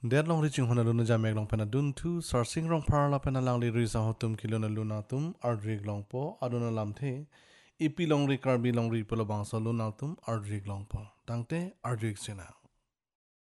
Dead long reaching hona luna jamek long pena dun tu sarsing rong par la pena lang li risa hotum kilona luna tum ardrig long po aduna lamthe ipi long ri karbi long ri polo bangsa luna tum ardrig long po tangte ardrig sena